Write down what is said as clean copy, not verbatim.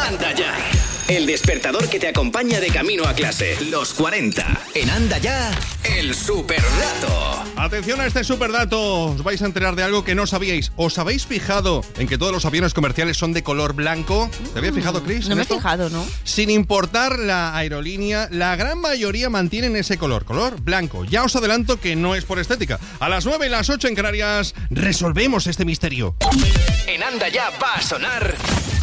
Anda Ya. El despertador que te acompaña de camino a clase. Los 40. En Anda Ya, el superdato. Atención a este superdato. Os vais a enterar de algo que no sabíais. ¿Os habéis fijado en que todos los aviones comerciales son de color blanco? ¿Te habías fijado, Chris? No me he fijado, ¿no? Sin importar la aerolínea, la gran mayoría mantienen ese color blanco. Ya os adelanto que no es por estética. A las 9 y las 8 en Canarias resolvemos este misterio. En Anda Ya va a sonar